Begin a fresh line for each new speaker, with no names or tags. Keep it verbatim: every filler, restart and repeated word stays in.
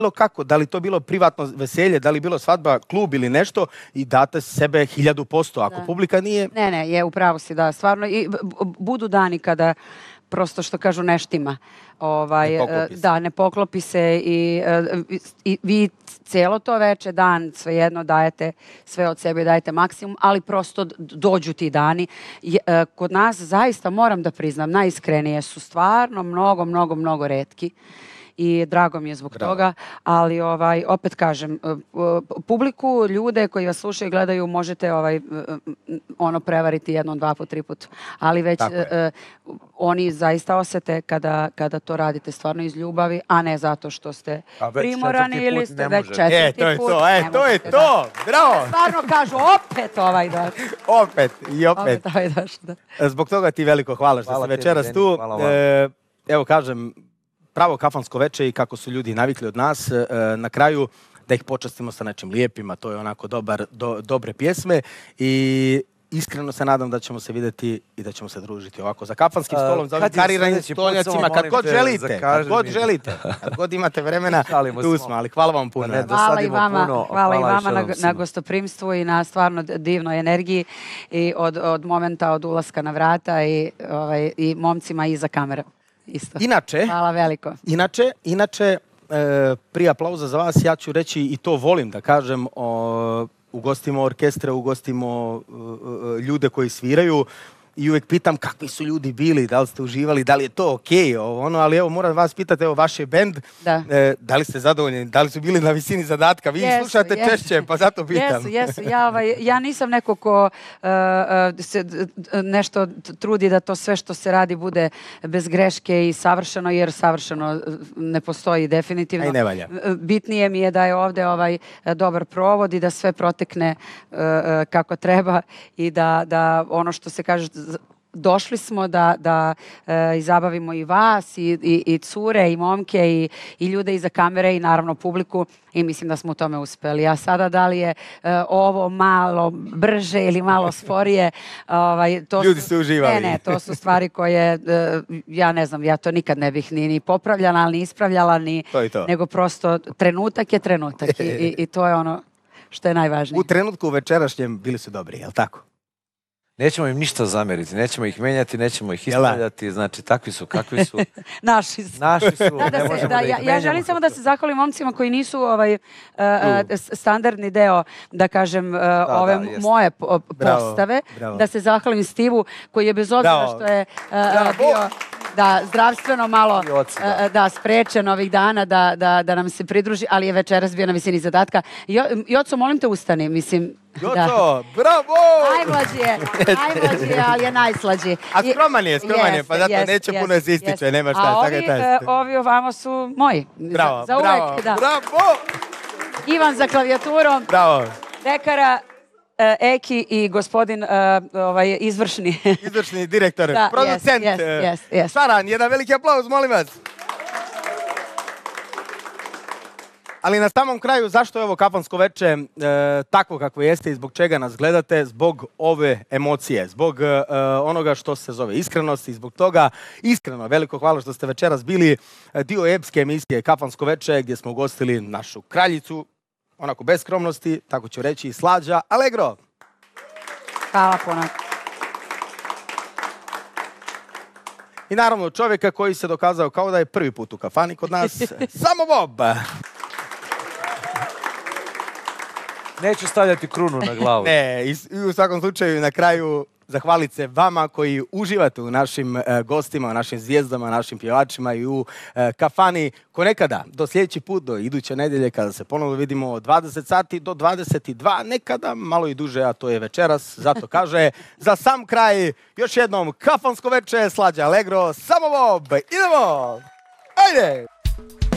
bilo kako, da li to bilo privatno veselje, da li bilo svadba, klub ili nešto i date sebe hiljadu posto. Ako
da.
publika nije...
Ne, ne, je upravo si, da, stvarno. I budu dani kada prosto što kažu neštima. Ovaj,
ne poklopi se.
Da, ne poklopi se i, i vi cijelo to veče, dan, svejedno dajete sve od sebe, dajete maksimum, ali prosto dođu ti dani. Kod nas zaista moram da priznam, najiskrenije su stvarno mnogo, mnogo, mnogo retki. I drago mi je zbog Bravo. toga, ali ovaj opet kažem, publiku, ljude koji vas slušaju i gledaju možete ovaj ono prevariti jednom, dva put, tri put, ali već uh, oni zaista osete kada, kada to radite stvarno iz ljubavi, a ne zato što ste primorani ili ste već četvrti
e, to je
put.
To, e, to je to, da. Bravo!
Stvarno kažu, opet ovaj došao.
opet i opet.
opet ovaj došao, da.
Zbog toga ti veliko hvala što hvala si večeras tebi, tu. E, evo kažem, pravo kafansko veče i kako su ljudi navikli od nas, e, na kraju da ih počastimo sa nečim lijepima, to je onako dobar, do, dobre pjesme i iskreno se nadam da ćemo se videti i da ćemo se družiti ovako za kafanskim stolom, za ovim kariranim stolnjacima, kad god želite, kad god želite, kad god imate vremena, tu smo, ali hvala vam puno.
Ne, hvala i vama, puno, hvala i vama na, na gostoprimstvu i na stvarno divnoj energiji i od, od momenta od ulaska na vrata i, ovaj, i momcima iza kamere. Isto.
Inače,
hvala veliko.
Inače, inače e, prije aplauza za vas, ja ću reći i to volim da kažem, o, ugostimo orkestre, ugostimo e, ljude koji sviraju i uvijek pitam kakvi su ljudi bili, da li ste uživali, da li je to okej, okay, ono, ali evo moram vas pitati, evo vaš je bend, da. E, da li ste zadovoljni, da li su bili na visini zadatka, vi jesu, slušate jesu. češće, pa zato pitam.
Jesu, jesu, ja, ovaj, ja nisam neko ko uh, se nešto trudi da to sve što se radi bude bez greške i savršeno, jer savršeno ne postoji definitivno.
Aj ne valja.
Bitnije mi je da je ovdje ovaj dobar provod i da sve protekne uh, kako treba i da, da ono što se kaže, došli smo da, da e, izabavimo i vas, i, i, i cure, i momke, i, i ljude iza kamere, i naravno publiku, i mislim da smo u tome uspeli. A sada da li je e, ovo malo brže ili malo sporije, ovaj, to
ljudi su uživali.
Ne, ne, to su stvari koje, e, ja ne znam, ja to nikad ne bih ni, ni popravljala, ni ispravljala, ni,
to to.
nego prosto trenutak je trenutak i, i, i to je ono što je najvažnije.
U trenutku večerašnjem bili su dobri, je li tako?
Nećemo im ništa zameriti, nećemo ih menjati, nećemo ih ispravljati, znači takvi su, kakvi su.
Naši su.
Naši su,
da, da
ne
se,
možemo
da,
da ih
ja,
menjamo.
Ja želim samo da se zahvalim momcima koji nisu ovaj, uh, uh, standardni deo, da kažem, uh,
da,
ove
da,
moje postave.
Bravo, bravo.
Da se zahvalim Stivu koji je bez obzira
bravo.
što je uh, bio da zdravstveno malo
Joci, da.
Uh, da sprečen ovih dana da, da, da nam se pridruži, ali je večeras bio na visini zadatka. Jo, Joco, molim te ustani, mislim.
Joco,
da.
bravo!
Najmlađi je, najmlađi je, ali je najslađi.
A skroman je, skroman je, pa zato
jest,
neće
jest,
puno se ističe,
jest.
nema šta.
A ovi, uh, ovi ovamo su moji.
Bravo,
za, za
bravo,
uvek, da.
bravo!
Ivan za klavijaturom.
Bravo.
Pekara, uh, Eki i gospodin uh, ovaj, izvršni.
Izvršni direktor,
da,
producent.
Yes, yes, yes, yes.
Šaran, jedan veliki aplauz, molim vas. Ali na samom kraju, zašto je ovo kafansko veče e, takvo kakvo jeste i zbog čega nas gledate? Zbog ove emocije, zbog e, onoga što se zove iskrenost i zbog toga iskreno veliko hvala što ste večeras bili dio epske emisije Kafansko veče gdje smo ugostili našu kraljicu, onako bez skromnosti, tako ću reći, Slađa Allegro.
Hvala puno.
I naravno čovjeka koji se dokazao kao da je prvi put u kafani kod nas, Samo Bob.
Neću stavljati krunu na glavu.
Ne, i, i u svakom slučaju na kraju zahvaliti se vama koji uživate u našim uh, gostima, u našim zvijezdama, našim pjevačima i u uh, kafani. Ko nekada, do sljedeći put, do iduće nedjelje, kada se ponovno vidimo od dvadeset sati do dvadeset dva, nekada malo i duže, a to je večeras. Zato kaže, za sam kraj, još jednom kafansko veče, Slađa Allegro, Samo Bob, idemo! Ajde!